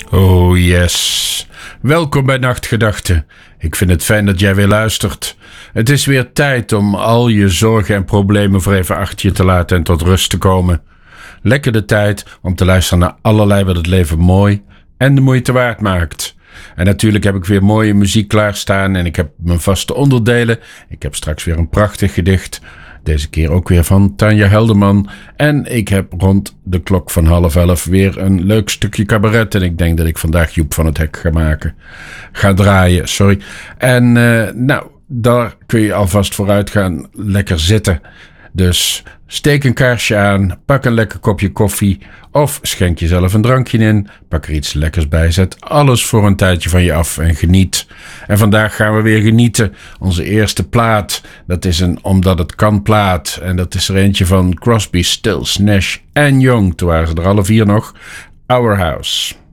Oh yes. Welkom bij Nachtgedachten. Ik vind het fijn dat jij weer luistert. Het is weer tijd om al je zorgen en problemen voor even achter je te laten en tot rust te komen. Lekker de tijd om te luisteren naar allerlei wat het leven mooi en de moeite waard maakt. En natuurlijk heb ik weer mooie muziek klaarstaan en ik heb mijn vaste onderdelen. Ik heb straks weer een prachtig gedicht. Deze keer ook weer van Tanja Helderman. En ik heb rond de klok van 10:30 weer een leuk stukje cabaret. En ik denk dat ik vandaag Joep van het Hek ga draaien. En daar kun je alvast vooruit gaan lekker zitten. Dus steek een kaarsje aan, pak een lekker kopje koffie of schenk jezelf een drankje in. Pak er iets lekkers bij, zet alles voor een tijdje van je af en geniet. En vandaag gaan we weer genieten. Onze eerste plaat, dat is een Omdat het kan plaat. En dat is er eentje van Crosby, Stills, Nash en Young. Toen waren ze er alle vier nog. Our House.